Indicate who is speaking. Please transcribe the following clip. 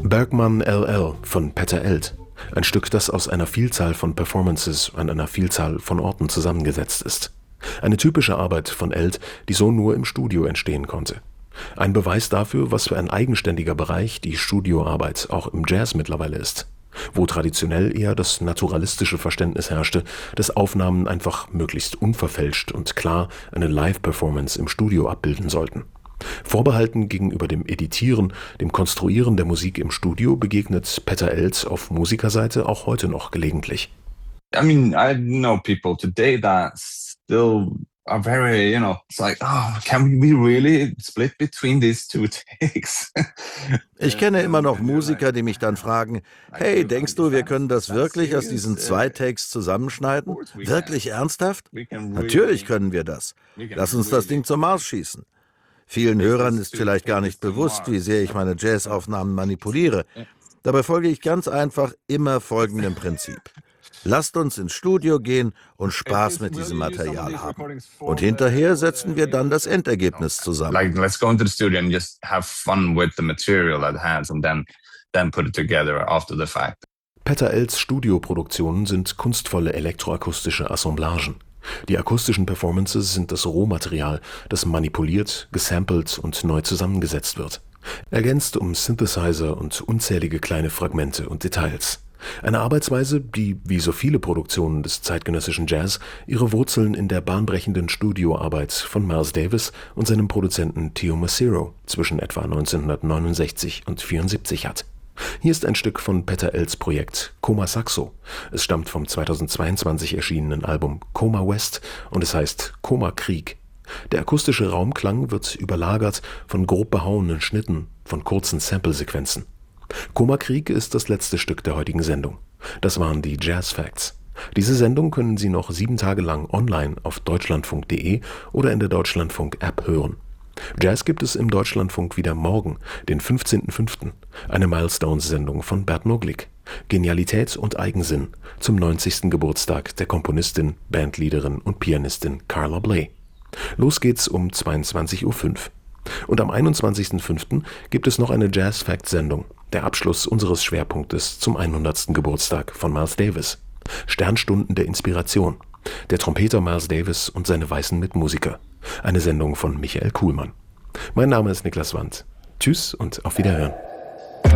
Speaker 1: Bergman LL von Peter Eld. Ein Stück, das aus einer Vielzahl von Performances an einer Vielzahl von Orten zusammengesetzt ist. Eine typische Arbeit von Eld, die so nur im Studio entstehen konnte. Ein Beweis dafür, was für ein eigenständiger Bereich die Studioarbeit auch im Jazz mittlerweile ist. Wo traditionell eher das naturalistische Verständnis herrschte, dass Aufnahmen einfach möglichst unverfälscht und klar eine Live-Performance im Studio abbilden sollten. Vorbehalten gegenüber dem Editieren, dem Konstruieren der Musik im Studio begegnet Peter Eld auf Musikerseite auch heute noch gelegentlich.
Speaker 2: I mean, I know people today that still are very, it's like, oh, can we really split between these two takes?
Speaker 3: Ich kenne immer noch Musiker, die mich dann fragen, hey, denkst du, wir können das wirklich aus diesen 2 Takes zusammenschneiden? Wirklich ernsthaft? Natürlich können wir das. Lass uns das Ding zum Mars schießen. Vielen Hörern ist vielleicht gar nicht bewusst, wie sehr ich meine Jazzaufnahmen manipuliere. Dabei folge ich ganz einfach immer folgendem Prinzip. Lasst uns ins Studio gehen und Spaß mit diesem Material haben. Und hinterher setzen wir dann das Endergebnis zusammen.
Speaker 2: Like, let's go into the studio and just have fun with the material at hand and then put it together after the fact.
Speaker 1: Peter Elds Studioproduktionen sind kunstvolle elektroakustische Assemblagen. Die akustischen Performances sind das Rohmaterial, das manipuliert, gesampelt und neu zusammengesetzt wird. Ergänzt um Synthesizer und unzählige kleine Fragmente und Details. Eine Arbeitsweise, die, wie so viele Produktionen des zeitgenössischen Jazz, ihre Wurzeln in der bahnbrechenden Studioarbeit von Miles Davis und seinem Produzenten Theo Macero zwischen etwa 1969 und 1974 hat. Hier ist ein Stück von Peter Elds Projekt Coma Saxo. Es stammt vom 2022 erschienenen Album Coma West und es heißt Coma Krieg. Der akustische Raumklang wird überlagert von grob behauenen Schnitten, von kurzen Sample-Sequenzen. Coma Krieg ist das letzte Stück der heutigen Sendung. Das waren die Jazz Facts. Diese Sendung können Sie noch 7 Tage lang online auf deutschlandfunk.de oder in der Deutschlandfunk-App hören. Jazz gibt es im Deutschlandfunk wieder morgen, den 15.05., eine Milestones-Sendung von Bert Noglick. Genialität und Eigensinn zum 90. Geburtstag der Komponistin, Bandleaderin und Pianistin Carla Bley. Los geht's um 22.05 Uhr. Und am 21.05. gibt es noch eine Jazz-Fact-Sendung, der Abschluss unseres Schwerpunktes zum 100. Geburtstag von Miles Davis. Sternstunden der Inspiration. Der Trompeter Miles Davis und seine weißen Mitmusiker. Eine Sendung von Michael Kuhlmann. Mein Name ist Niklas Wandt. Tschüss und auf Wiederhören.